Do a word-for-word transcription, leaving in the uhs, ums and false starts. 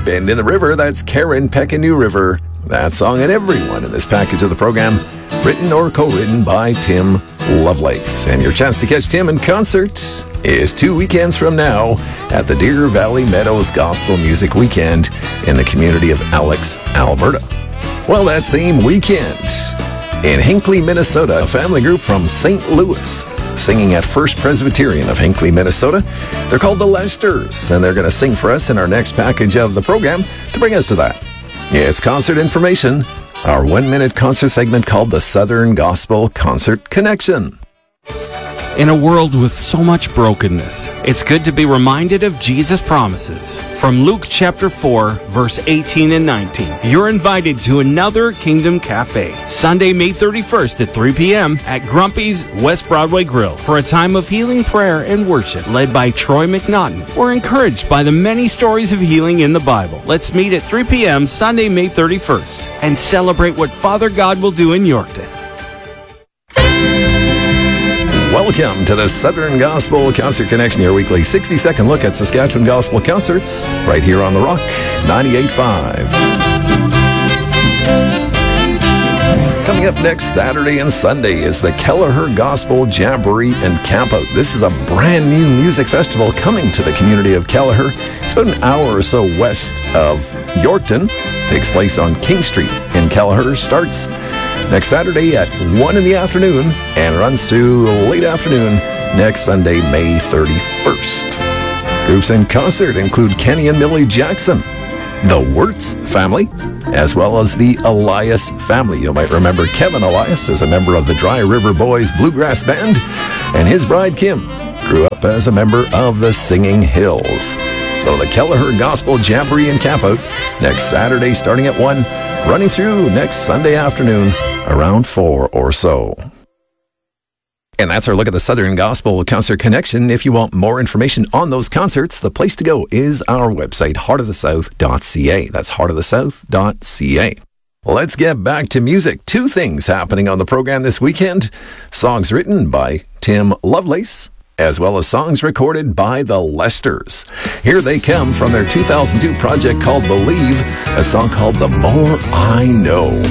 Bend in the River. That's Karen Peck-a-New River. That song and everyone in this package of the program, written or co-written by Tim Lovelace. And your chance to catch Tim in concert is two weekends from now at the Deer Valley Meadows Gospel Music Weekend in the community of Alex, Alberta. Well, that same weekend, in Hinckley, Minnesota, a family group from Saint Louis singing at First Presbyterian of Hinckley, Minnesota. They're called the Lesters, and they're going to sing for us in our next package of the program to bring us to that. It's concert information, our one-minute concert segment called the Southern Gospel Concert Connection. In a world with so much brokenness, it's good to be reminded of Jesus' promises. From Luke chapter four, verse eighteen and nineteen, you're invited to another Kingdom Cafe, Sunday, May thirty-first at three p.m. at Grumpy's West Broadway Grill for a time of healing prayer and worship led by Troy McNaughton. We're encouraged by the many stories of healing in the Bible. Let's meet at three p.m. Sunday, May thirty-first and celebrate what Father God will do in Yorkton. Welcome to the Southern Gospel Concert Connection, your weekly sixty-second look at Saskatchewan Gospel Concerts, right here on The Rock, ninety-eight point five. Coming up next Saturday and Sunday is the Kelleher Gospel Jamboree and Campout. This is a brand new music festival coming to the community of Kelleher. It's about an hour or so west of Yorkton. Takes place on King Street in Kelleher. Starts next Saturday at one in the afternoon and runs through late afternoon next Sunday, May thirty-first. Groups in concert include Kenny and Millie Jackson, the Wirtz family, as well as the Elias family. You might remember Kevin Elias as a member of the Dry River Boys Bluegrass Band, and his bride Kim grew up as a member of the Singing Hills. So the Kelleher Gospel Jamboree and Campout next Saturday starting at one, running through next Sunday afternoon around four or so. And that's our look at the Southern Gospel Concert Connection. If you want more information on those concerts, the place to go is our website, heart of the south dot c a. That's heart of the south dot c a. Let's get back to music. Two things happening on the program this weekend. Songs written by Tim Lovelace, as well as songs recorded by the Lesters. Here they come from their two thousand two project called Believe, a song called The More I Know.